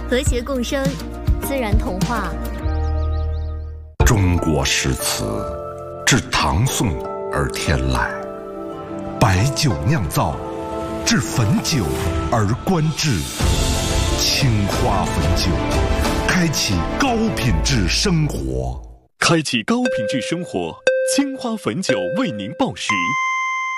和谐共生，自然童话。 中国诗词自唐宋而天来，白酒酿造，至汾酒而观制。青花汾酒，开启高品质生活。 开启高品质生活，青花汾酒为您报时。